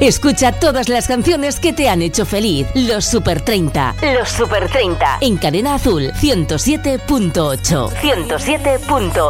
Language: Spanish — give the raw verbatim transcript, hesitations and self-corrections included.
Escucha todas las canciones que te han hecho feliz. Los Super treinta. Los Super treinta. En Cadena Azul ciento siete punto ocho. ciento siete punto ocho.